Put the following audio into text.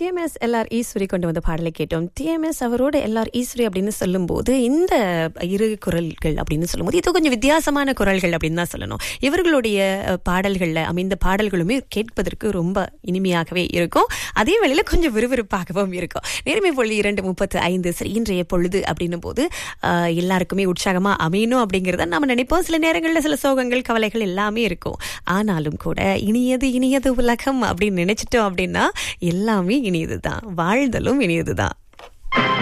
TMS LR Eswari கொண்டு வந்த பாடலை கேட்டோம். டிஎம்எஸ் அவரோட எல்ஆர் ஈஸ்வரி அப்படின்னு சொல்லும்போது இந்த இரு குரல்கள் அப்படின்னு சொல்லும்போது இது கொஞ்சம் வித்தியாசமான குரல்கள் அப்படின்னு தான் சொல்லணும். இவர்களுடைய பாடல்கள்ல அமைந்த பாடல்களுமே கேட்பதற்கு ரொம்ப இனிமையாகவே இருக்கும், அதே வேளையில கொஞ்சம் விறுவிறுப்பாகவும் இருக்கும். நேர்மை பொழுது 2:35. சரி, இன்றைய பொழுது அப்படின்னும் போது எல்லாருக்குமே உற்சாகமா அமையணும் அப்படிங்கிறத நம்ம நினைப்போம். சில நேரங்களில் சில சோகங்கள் கவலைகள் எல்லாமே இருக்கும். ஆனாலும் கூட இனியது உலகம் அப்படின்னு நினைச்சிட்டோம் அப்படின்னா எல்லாமே இனியதுதான், வாழ்தலும் இனியதுதான்.